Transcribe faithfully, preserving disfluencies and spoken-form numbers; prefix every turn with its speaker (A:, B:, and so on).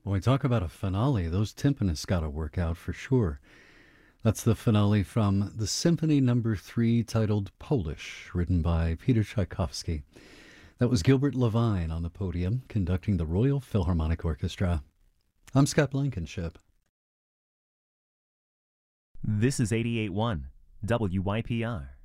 A: When we talk about a finale, those timpanists got to work out for sure. That's the finale from the Symphony Number Three, titled Polish, written by Peter Tchaikovsky. That was Gilbert Levine on the podium, conducting the Royal Philharmonic Orchestra. I'm Scott Blankenship.
B: This is eighty-eight point one W Y P R.